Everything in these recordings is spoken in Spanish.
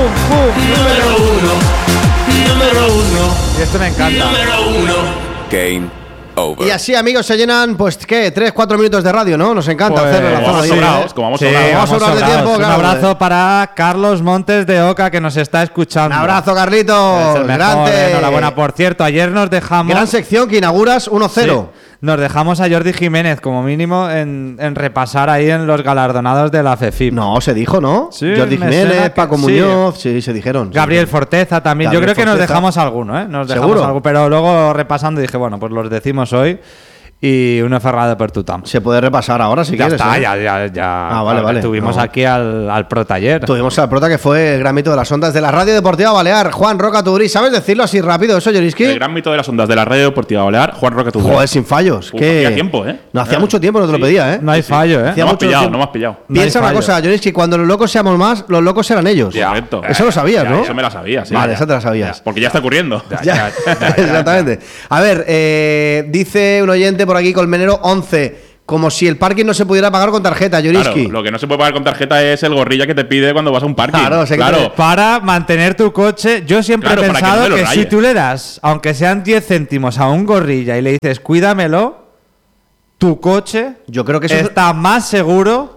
Número uno. Y esto me encanta. Número uno. Game over. Y así, amigos, se llenan, pues, ¿qué? 3-4 minutos de radio, ¿no? Nos encanta Pues, hacerlo en la como zona vamos libre, sobrados, como vamos Sí, sobrados. vamos sobrados de tiempo, Un claro, abrazo joder. para Carlos Montes de Oca, que nos está escuchando. Un abrazo, Es Carlitos. el mejor, Grande. enhorabuena. Por cierto, ayer nos dejamos... Gran sección que inauguras 1-0. Sí, nos dejamos a Jordi Jiménez como mínimo en repasar ahí en los galardonados de la FEFIP. No, se dijo, ¿no? Sí, Jordi me suena Jiménez, que Paco sí. Muñoz, sí, se dijeron. Gabriel Forteza también. Gabriel Yo creo que nos Forteza. dejamos alguno, ¿eh? Nos dejamos ¿Seguro? algo, pero luego repasando dije, bueno, pues los decimos hoy. Y una ferrada per tutam. Se puede repasar ahora si Ya quieres. está, ¿eh? ya. Ah, vale. Tuvimos No. aquí al prota ayer. Tuvimos al prota que fue el gran mito de las ondas de la Radio Deportiva Balear, Juan Roca Turí. ¿Sabes decirlo así rápido eso, Joriski? El gran mito de las ondas de la Radio Deportiva Balear, Juan Roque Tudor. Joder, sin fallos. Uf, que... hacía tiempo, ¿eh? No, hacía Ah, mucho tiempo no te lo sí. pedía, ¿eh? No hay fallo, ¿eh? Hacía No me has mucho pillado, tiempo. no me has pillado. No hay Piensa una fallo. cosa, Joriski, cuando los locos seamos más, los locos serán ellos. Correcto. Eso lo sabías, Ya, ¿no? Eso me la sabía, sí. Vale, Ya. esa te la sabías. Porque ya está ocurriendo. Ya, exactamente. A ver, dice un oyente por aquí, Colmenero 11, como si el parking no se pudiera pagar con tarjeta, Joriski. Claro, lo que no se puede pagar con tarjeta es el gorrilla que te pide cuando vas a un parking. Claro, sé que te- Para mantener tu coche, yo siempre Claro, he para que pensado no me que, lo si raye. tú le das, aunque sean 10 céntimos a un gorrilla y le dices, cuídamelo, tu coche Yo creo que eso es- está más seguro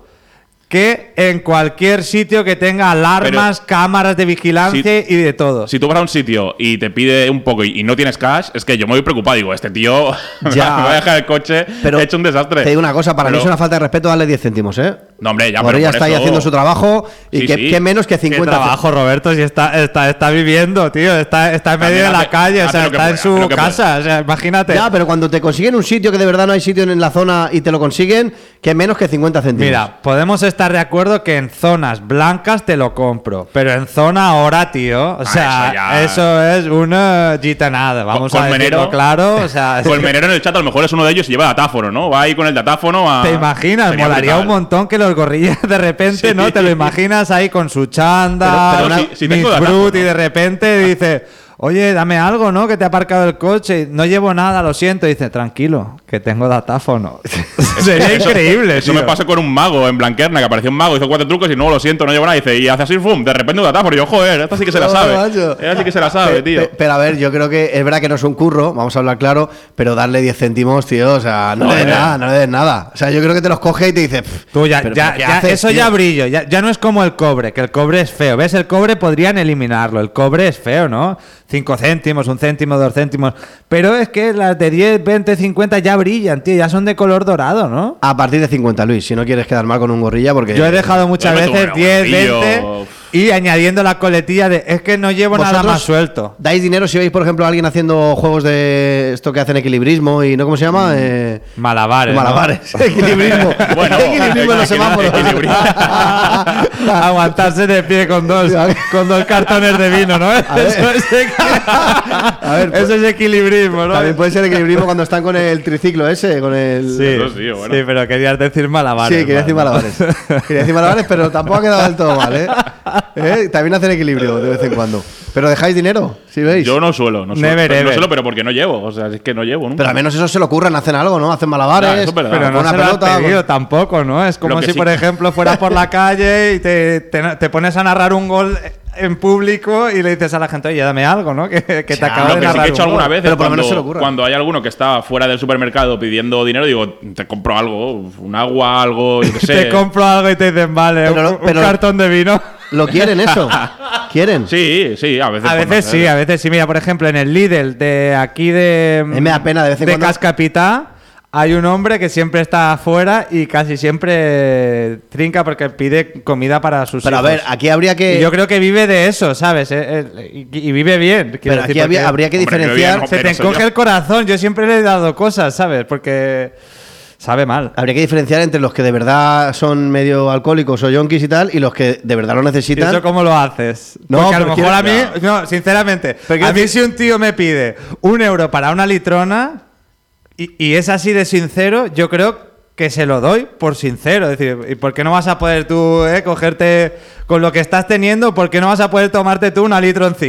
que en cualquier sitio que tenga alarmas, cámaras de vigilancia y de todo. Si tú vas a un sitio y te pide un poco y no tienes cash, es que yo me voy preocupado. Digo, este tío Ya. me va a dejar el coche hecho un desastre. Te digo una cosa, para mí Pero- es una falta de respeto darle 10 céntimos, ¿eh? No, hombre, ya, Gorrilla pero por está ahí eso- haciendo su trabajo y Sí, que, sí. que menos que ¿Qué 50 trabajo, Roberto? Si está viviendo, tío. Está en También medio de la hace- calle, o hace sea, lo que está en puede, su hace lo que casa. O sea, imagínate. Ya, pero cuando te consiguen un sitio que de verdad no hay sitio en la zona y te lo consiguen, que menos que 50 céntimos. Mira, podemos estar de acuerdo que en zonas blancas te lo compro, pero en zona hora, tío, o sea, eso ya- eso es una gitanada, vamos a decirlo claro, o sea, Colmenero en el chat a lo mejor es uno de ellos y lleva datáfono, ¿no? Va ahí con el datáfono a... ¿te imaginas? Sería Molaría brutal. un montón que los gorrillas de repente, Sí. ¿no? Te lo imaginas ahí con su chanda, Pero si tengo Miss datáfono. Brut, y de repente dice, oye, dame algo, ¿no? Que te ha aparcado el coche. No llevo nada, lo siento. Y dice, tranquilo, que tengo datáfono. Sería increíble, Eso tío. me pasó con un mago en Blanquerna, que apareció un mago, hizo 4 trucos y no, lo siento, no llevo nada. Y dice, y hace así, ¡fum! De repente un datáfono. Y yo, joder, esta sí que se la No, sabe. macho. Esta sí que se la sabe, tío. Pero a ver, yo creo que es verdad que no es un curro, vamos a hablar claro, pero darle 10 céntimos, tío, o sea, no le des nada, no le des nada. O sea, yo creo que te los coge y te dice, "Pff, Tú ya, pero ya, ¿qué ya, haces, eso tío?". ya brillo. Ya no es como el cobre, que el cobre es feo. ¿Ves? El cobre podrían eliminarlo. El cobre es feo, ¿no? 5 céntimos, 1 céntimo, 2 céntimos. Pero es que las de 10, 20, 50 ya brillan, tío. Ya son de color dorado, ¿no? A partir de 50, Luis, si no quieres quedar mal con un gorrilla, porque Yo he dejado muchas Bueno, veces tú, 10, gorrillo. 20 y añadiendo la coletilla de es que no llevo nada ¿Vosotros más suelto. dais dinero si veis, por ejemplo, a alguien haciendo juegos de esto que hacen equilibrismo y no, ¿cómo se llama? Malabares. ¿no? Malabares. Equilibrismo. Bueno, Equilibrismo en los semáforos. Aguantarse de pie con dos cartones de vino, ¿no? ver. A ver, Eso es equilibrismo, ¿no? También puede ser equilibrismo cuando están con el triciclo ese, con el... Sí, Eso sí, bueno. sí, pero querías decir malabares. Sí, quería decir ¿no? malabares. Quería decir malabares, pero tampoco ha quedado del todo mal, ¿eh? También hacen equilibrio de vez en cuando. ¿Pero dejáis dinero? ¿Sí veis? Yo no suelo, no suelo. Never Pero, no ever. suelo, pero porque no llevo. O sea, es que no llevo nunca. Pero al menos eso se lo ocurran, hacen algo, ¿no? Hacen malabares, Ya, eso es verdad. Pero con no una se lo has pelota. pedido tampoco, ¿no? Es como Lo que si, sí. por ejemplo, fueras por la calle y te pones a narrar un gol en público y le dices a la gente, oye, dame algo, ¿no? Que te Ya, acabo Lo de que sí narrar que he hecho un alguna gol. vez Pero es por lo menos se lo ocurra. cuando hay alguno que está fuera del supermercado pidiendo dinero, digo, te compro algo, un agua, algo, yo qué sé. Te compro algo y te dicen, vale, Pero- un pero- cartón de vino. ¿Lo quieren eso? ¿Quieren? Sí, sí, a veces. A por veces no sí, hacer. a veces sí. Mira, por ejemplo, en el Lidl de aquí de... mí me da pena de vez en cuando. Cascapitá hay un hombre que siempre está afuera y casi siempre trinca porque pide comida para sus Pero a hijos. ver, aquí habría que... Y yo creo que vive de eso, ¿sabes? Y vive bien. quiero Pero decir, aquí porque habría que Hombre, diferenciar... no, se te pero soy encoge yo. el corazón. Yo siempre le he dado cosas, ¿sabes? Porque sabe mal. Habría que diferenciar entre los que de verdad son medio alcohólicos o yonkis y tal y los que de verdad lo ¿Y necesitan. eso cómo lo haces? No, Porque a lo pero mejor a mí, quiero- no, sinceramente, Pero a quiero mí si un tío me pide 1 euro para una litrona y es así de sincero, yo creo que se lo doy por sincero. Es decir, ¿y por qué no vas a poder tú cogerte con lo que estás teniendo? ¿Por qué no vas a poder tomarte tú una litroncica?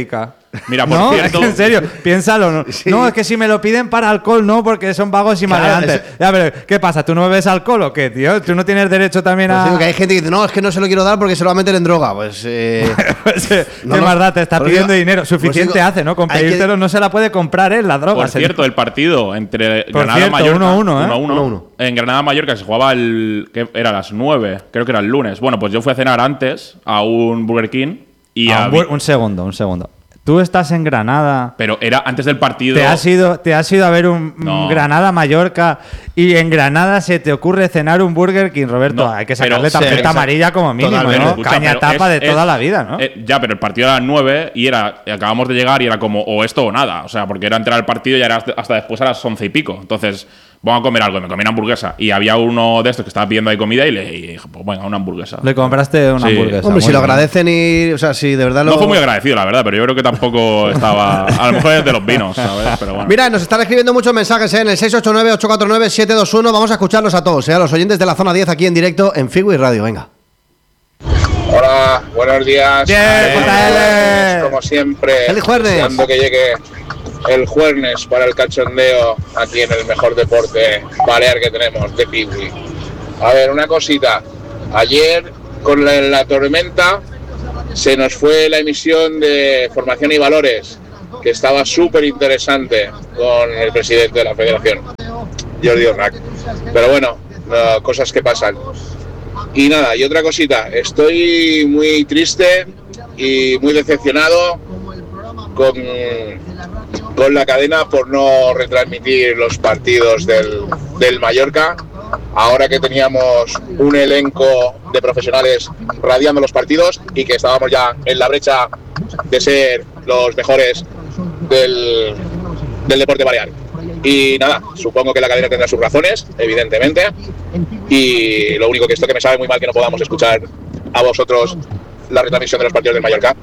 Mira, por No, cierto. es que en serio, piénsalo. No, Sí. no, es que si me lo piden para alcohol, no, porque son vagos y Claro, maleantes. Ya, pero ¿qué pasa? ¿Tú no bebes alcohol o qué, tío? ¿Tú no tienes derecho también Pues a...? digo que hay gente que dice, no, es que no se lo quiero dar porque se lo va a meter en droga. Pues. Pues, No, ¿qué no. más da? Te está Pues pidiendo digo- dinero. pues Suficiente digo, hace, ¿no? Con hay que- pedírtelo no se la puede comprar, la droga. Por cierto, el partido entre Por Granada cierto, Mallorca 1-1, ¿eh? 1-1. En Granada Mallorca se jugaba que era a las 9, creo que era el lunes. Bueno, pues yo fui a cenar antes a un Burger King y Un segundo. Tú estás en Granada. pero era antes del partido. Te has ido a ver un No. Granada-Mallorca y en Granada se te ocurre cenar un Burger King, Roberto. No, Hay que pero- sacarle sí, tarjeta exacto. amarilla como mínimo, Totalmente. ¿no? Escucha, Caña pero tapa de toda la vida, ¿no? Ya, pero el partido era a las 9 y acabamos de llegar y era como o esto o nada. O sea, porque era entrar al partido y ya era hasta después a las 11 y pico. Entonces, vamos a comer algo. Y me comí una hamburguesa. Y había uno de estos que estaba pidiendo ahí comida y le dije, pues venga, una hamburguesa. Le compraste una Sí. hamburguesa. Hombre, si muy lo bien. agradecen y. O sea, si de verdad lo. No fue muy agradecido, la verdad, pero yo creo que tampoco estaba. A lo mejor es de los vinos, ¿sabes? Pero bueno. Mira, nos están escribiendo muchos mensajes en el 689-849-721. Vamos a escucharlos a todos, a los oyentes de la zona 10 aquí en directo en Figo y Radio. Venga. Hola, buenos días. Bien, JL. Como siempre, ¡Feliz jueves! deseando que llegue el jueves para el cachondeo aquí en el mejor deporte balear que tenemos, de Piwi. A ver, una cosita. Ayer, con la tormenta, se nos fue la emisión de Formación y Valores, que estaba súper interesante con el presidente de la federación, Jordi Ornac. Pero bueno, cosas que pasan. Y nada, y otra cosita, estoy muy triste y muy decepcionado con la cadena por no retransmitir los partidos del Mallorca, ahora que teníamos un elenco de profesionales radiando los partidos y que estábamos ya en la brecha de ser los mejores del deporte balear. Y nada, supongo que la cadena tendrá sus razones, evidentemente, y lo único que esto que me sabe muy mal que no podamos escuchar a vosotros la retransmisión de los partidos del Mallorca.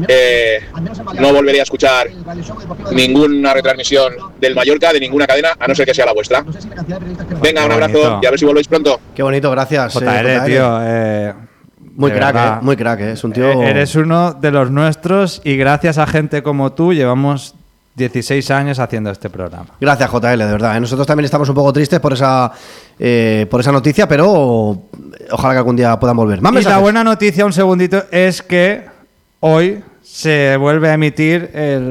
No volveré a escuchar ninguna retransmisión del Mallorca de ninguna cadena, a no ser que sea la vuestra. Venga, un Qué abrazo bonito. y a ver si volvéis pronto. Qué bonito, gracias. JL, tío. Muy de crack, verdad. muy crack, Es un tío. Eres uno de los nuestros y gracias a gente como tú llevamos 16 años haciendo este programa. Gracias, JL, de verdad. Nosotros también estamos un poco tristes por esa noticia, pero ojalá que algún día puedan volver. Más Y mensajes. la buena noticia, un segundito, es que hoy se vuelve a emitir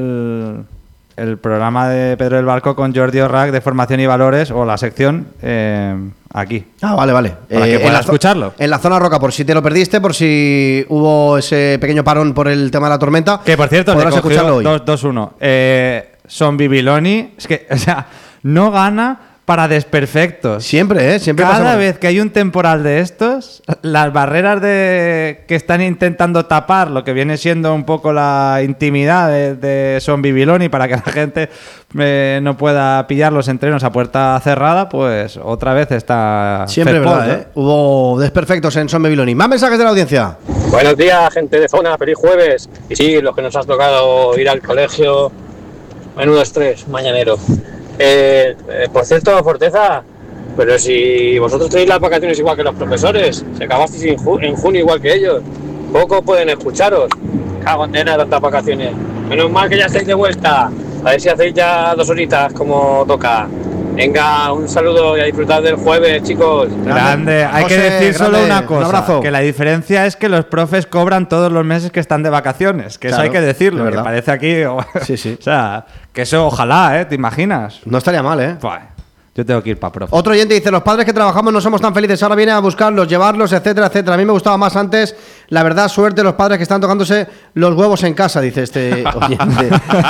el programa de Pedro del Barco con Jordi Orrac de Formación y Valores, o la sección aquí. Ah, vale. Para que en puedas la escucharlo. En la zona roca, por si te lo perdiste, por si hubo ese pequeño parón por el tema de la tormenta. Que por cierto, le podrás cogió escucharlo hoy. 2-1. Son Bibiloni, es que, o sea, no gana para desperfectos. Siempre, siempre pasa Cada por- vez que hay un temporal de estos, las barreras que están intentando tapar lo que viene siendo un poco la intimidad de Son Bibiloni para que la gente no pueda pillar los entrenos a puerta cerrada, pues otra vez está Siempre, Fed ¿verdad? Paul, ¿no? Hubo desperfectos en Son Babiloni. Más mensajes de la audiencia. Buenos días, gente de zona, feliz jueves. Y sí, los que nos has tocado ir al colegio, menudo estrés, mañanero. Por cierto, Forteza, pero si vosotros tenéis las vacaciones igual que los profesores, si acabasteis en junio igual que ellos, poco pueden escucharos. Cago en nena, tantas vacaciones. Menos mal que ya estáis de vuelta. A ver si hacéis ya 2 horitas como toca. Venga, un saludo y a disfrutar del jueves, chicos. Grande. Hay que José, decir solo grande. una Un cosa, abrazo. que la diferencia es que los profes cobran todos los meses que están de vacaciones, que eso Claro, hay que decirlo, de que verdad. parece aquí... Sí, sí. O sea, que eso ojalá, ¿te imaginas? No estaría mal, ¿eh? Buah, yo tengo que ir para profe. Otro oyente dice, los padres que trabajamos no somos tan felices, ahora vienen a buscarlos, llevarlos, etcétera, etcétera. A mí me gustaba más antes, la verdad, suerte los padres que están tocándose los huevos en casa, dice este oyente.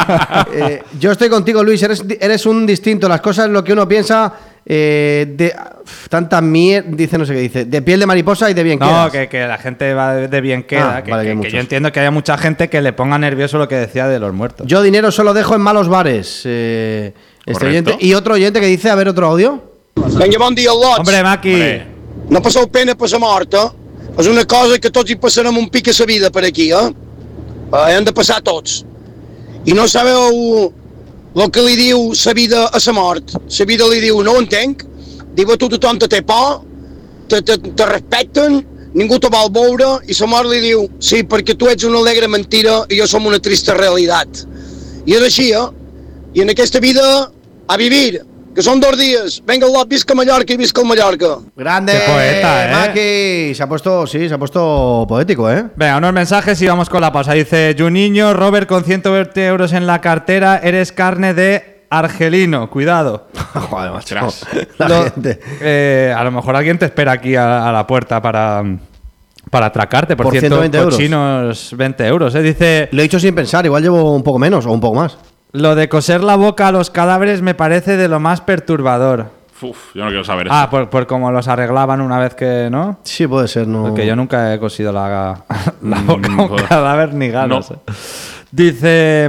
Yo estoy contigo, Luis, eres un distinto, las cosas lo que uno piensa de tanta mierda, dice no sé qué dice, de piel de mariposa y de bien No, quedas. que la gente va de bien queda, Ah, que, vale, que que muchos. yo entiendo que haya mucha gente que le ponga nervioso lo que decía de los muertos. Yo dinero solo dejo en malos bares. Este Correcto. oyente. Y otro oyente que dice, a ver, otro audio. Vinga, bon dia, Lots. Hombre, Maki, Hombre. No passeu pena per la mort, eh? És una cosa que tots hi passarem un pic a la vida per aquí, eh? Hem de passar tots. I no sabeu el que li diu la vida a la mort. La vida li diu, no ho entenc, diu a tu tothom te té por, te respecten, ningú te vol veure, i la mort li diu, sí, perquè tu ets una alegre mentira i jo som una trista realitat. I és així, I en aquesta vida, a vivir, que són 2 días. Venga, Allah, visca Mallorca y visca el Mallorca. Grande. Qué poeta, Maki. Se ha puesto poético, Venga, unos mensajes y vamos con la pausa. Dice Juninho, Robert, con 120 euros en la cartera, eres carne de argelino. Cuidado. Joder, macho. La gente. A lo mejor alguien te espera aquí a la puerta para atracarte. Por cierto, 120 euros. Cochinos 20 euros. Dice... Lo he dicho sin pensar, igual llevo un poco menos o un poco más. Lo de coser la boca a los cadáveres me parece de lo más perturbador. Uf, yo no quiero saber eso. Por cómo los arreglaban una vez que, ¿no? Sí, puede ser, no. Porque yo nunca he cosido la boca a un pues, cadáver ni ganas. no. Dice...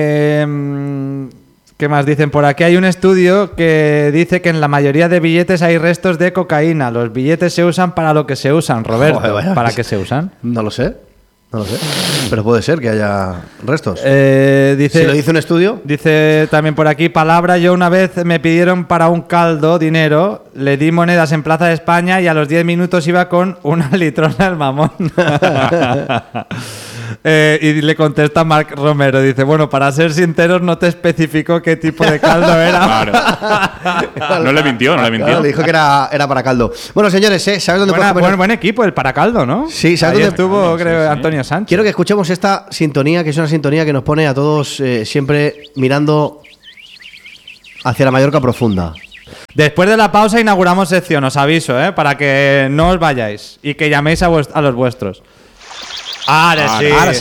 ¿qué más dicen por aquí? Hay un estudio que dice que en la mayoría de billetes hay restos de cocaína. Los billetes se usan para lo que se usan, Roberto. Joder, vaya. ¿Para qué se usan? No lo sé. Pero puede ser que haya restos. Dice, si lo dice un estudio. Dice también por aquí, palabra, yo una vez me pidieron para un caldo dinero, le di monedas en Plaza de España y a los 10 minutos iba con una litrona el mamón. Y le contesta Marc Romero, dice, bueno, para ser sinceros no te especificó qué tipo de caldo era. Claro. No le mintió. Claro, le dijo que era para caldo. Bueno, señores, ¿sabes dónde puedes comer? Buen equipo, el para caldo, ¿no? Sí, ¿sabes Ahí dónde estuvo, creo, sí. Antonio Sánchez. Quiero que escuchemos esta sintonía, que es una sintonía que nos pone a todos siempre mirando hacia la Mallorca profunda. Después de la pausa inauguramos sección, os aviso, para que no os vayáis y que llaméis a los vuestros. Ahora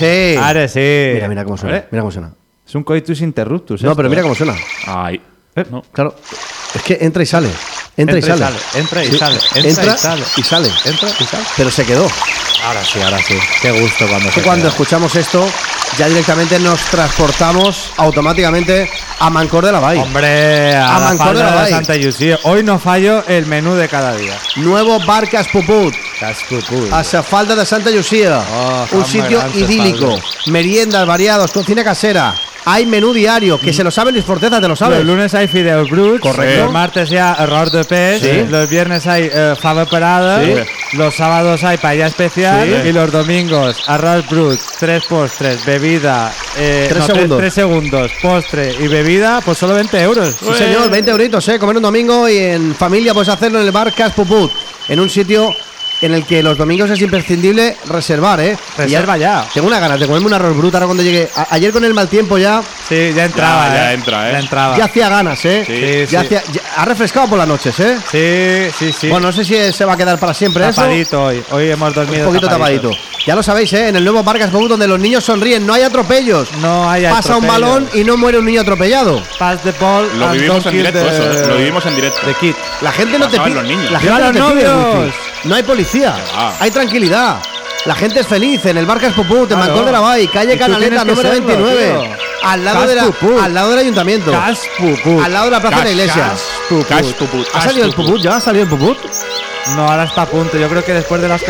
sí. Mira cómo suena. ¿Vale? Mira cómo suena. Es un coitus interruptus. No, esto, pero mira cómo suena. Ay. No. Claro. Es que entra y sale. Entra y sale. Entra y Sí. sale. Entra y sale. Entra y sale. Pero se quedó. Ahora sí. Qué gusto Cuando escuchamos esto, ya directamente nos transportamos automáticamente a Mancor de la Vall. Hombre, a la Mancor de falda la de Vall. Santa Llucia. Hoy no fallo el menú de cada día. Nuevo bar Caspuput. A la falda de Santa Llucia. Un sitio idílico. Meriendas variados, cocina casera. Hay menú diario, que se lo sabe Luis Forteza, te lo sabes. Los lunes hay fideos bruts. Correcto. Los martes ya arroz de pez. Sí. Los viernes hay fava parada. Sí. Los sábados hay paella especial. Sí. Y los domingos arroz brut, 3 postres, bebida. 3 segundos, postre y bebida, pues solo 20 euros. Sí, señor, 20 euritos, comer un domingo y en familia puedes hacerlo en el bar Caspuput, en un sitio en el que los domingos es imprescindible reservar, Reserva ya. Tengo una ganas de comerme un arroz bruto ahora cuando llegue. Ayer con el mal tiempo ya Sí, ya entraba. Ya entra, Ya entraba. ya hacía ganas, Sí, ya sí. ha refrescado por las noches, Sí. Bueno, no sé si se va a quedar para siempre eso. Tapadito hoy. Hoy hemos dormido Un poquito tapadito. Ya lo sabéis, en el nuevo bar Caspuput, donde los niños sonríen, no hay atropellos. No hay Pasa un atropellos. balón y no muere un niño atropellado. Pass the ball. Lo and vivimos don't en kill directo, the- eso. Lo vivimos en directo. The kid. La gente no te Pasaban pide. los niños. La ¡Viva gente no los te pide novios! wifi. No hay policía. Ah. Hay tranquilidad. La gente es feliz en el bar Caspuput, en Claro. Mancor de la Vall, calle Y tú Canaleta, tienes que número serlo, 29. tío. Al lado del ayuntamiento. Caspuput. Al lado de la plaza de la iglesia. Caspuput. ¿Ha salido el puput ya? ¿Ha salido el puput? No, ahora está a punto. Yo creo que después de las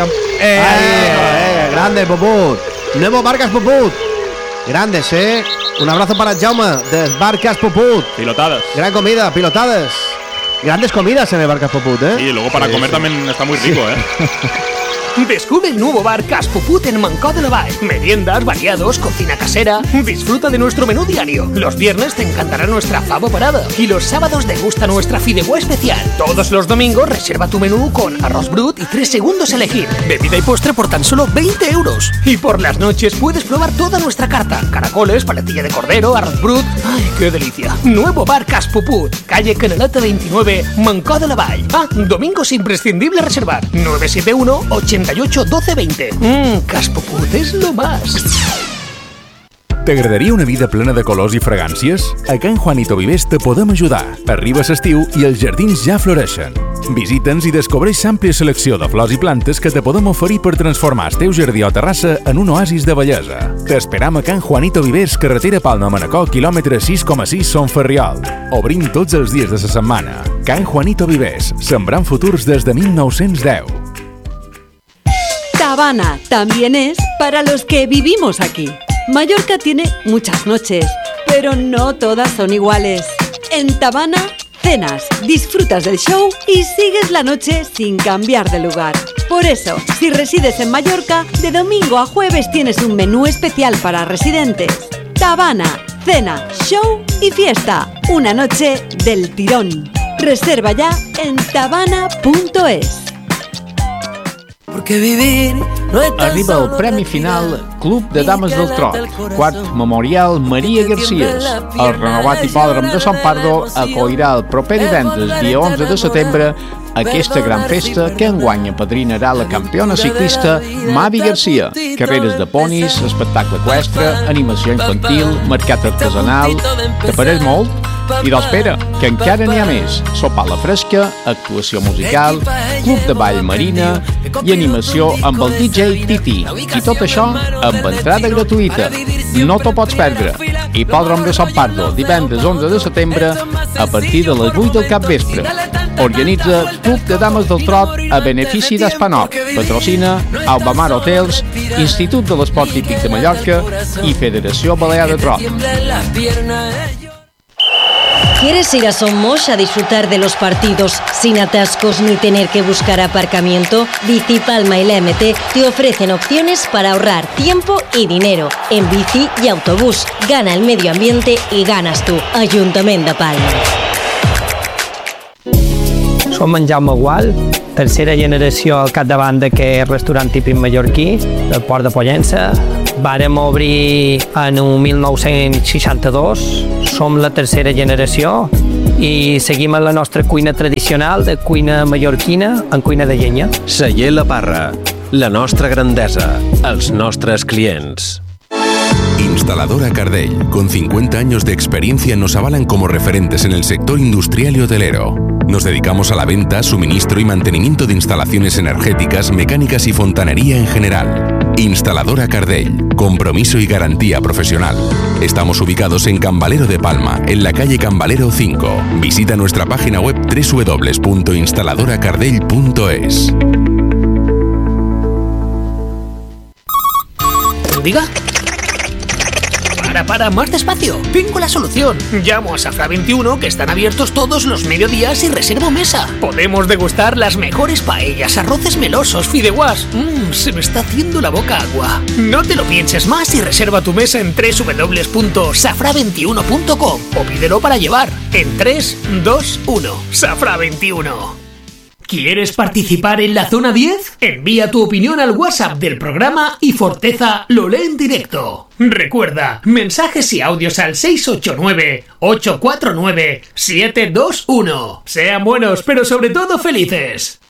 Grande el puput. Nuevo bar Caspuput. Grandes, Un abrazo para Jaume del bar Caspuput. Pilotadas. Gran comida, pilotadas. Grandes comidas en el bar Caspuput, Y luego para comer también está muy rico, Descubre el nuevo bar Caspuput en Mancor de la Vall. Meriendas, variados, cocina casera. Disfruta de nuestro menú diario. Los viernes te encantará nuestra fava parada. Y los sábados degusta nuestra fideuà especial. Todos los domingos reserva tu menú con arroz brut y 3 segundos a elegir. Bebida y postre por tan solo 20 euros. Y por las noches puedes probar toda nuestra carta. Caracoles, paletilla de cordero, arroz brut. ¡Ay, qué delicia! Nuevo bar Caspuput. Calle Canaleta 29, Mancor de la Vall. Domingos imprescindible reservar. 971 88 12 20. Caspuput és lo más. T'agradaria una vida plena de colors i fragàncies? A Can Juanito Vivers te podem ajudar. Arriba l'estiu i els jardins ja floreixen. Visita'ns i descobreix l'àmplia selecció de flors i plantes que te podem oferir per transformar el teu jardí o terrassa en un oasis de bellesa. T'esperam a Can Juanito Vivers, carretera Palma-Manacor, quilòmetre 6,6 Son Ferriol. Obrim tots els dies de la setmana. Can Juanito Vivers, sembrant futurs des de 1910. Tabana también es para los que vivimos aquí. Mallorca tiene muchas noches, pero no todas son iguales. En Tabana, cenas, disfrutas del show y sigues la noche sin cambiar de lugar. Por eso, si resides en Mallorca, de domingo a jueves tienes un menú especial para residentes. Tabana, cena, show y fiesta. Una noche del tirón. Reserva ya en tabana.es. Porque vivir no es tan Arriba el solo premi final Club de Dames del Trot, quart Memorial Maria Garcés. El renovat hipòdrom de Sant Pardo acollirà el proper divendres, dia 11 de setembre, aquesta gran festa que enguany apadrinarà la campiona ciclista Mavi Garcia. Carreres de ponis, espectacle equestre, animació infantil, mercat artesanal... Te pareix molt? I doncs espera, que encara n'hi ha més. Sopar a la fresca, actuació musical, club de ball marina i animació amb el DJ Titi. I tot això amb entrada gratuïta. No t'ho pots perdre. Hipòdrom de Sant Pardo, divendres 11 de setembre, a partir de les 8 del capvespre. Organitza Club de Dames del Trot a benefici d'Espanop. Patrocina Albamar Hotels, Institut de l'Esport Típic de Mallorca i Federació Balear de Trot. ¿Quieres ir a Somos a disfrutar de los partidos sin atascos ni tener que buscar aparcamiento? Bicipalma y la MT te ofrecen opciones para ahorrar tiempo y dinero en bici y autobús. Gana el medio ambiente y ganas tú. Ayuntamiento de Palma. Som en Jaume Gual, tercera generació al capdavant d'aquest restaurant típic mallorquí, del Port de Pollença. Vàrem obrir en 1962, som la tercera generació i seguim en la nostra cuina tradicional de cuina mallorquina en cuina de llenya. Celler La Parra, la nostra grandesa, els nostres clients. Instaladora Cardell, con 50 años de experiencia, nos avalan como referentes en el sector industrial y hotelero. Nos dedicamos a la venta, suministro y mantenimiento de instalaciones energéticas, mecánicas y fontanería en general. Instaladora Cardell, compromiso y garantía profesional. Estamos ubicados en Can Valero de Palma, en la calle Can Valero 5. Visita nuestra página web www.instaladoracardell.es. ¿Diga? Para, más despacio. Tengo la solución. Llamo a Safra 21, que están abiertos todos los mediodías, y reservo mesa. Podemos degustar las mejores paellas, arroces melosos, fideuás. Se me está haciendo la boca agua. No te lo pienses más y reserva tu mesa en www.safra21.com o pídelo para llevar en 3, 2, 1. Safra 21. ¿Quieres participar en la Zona 10? Envía tu opinión al WhatsApp del programa y Forteza lo lee en directo. Recuerda, mensajes y audios al 689-849-721. Sean buenos, pero sobre todo felices.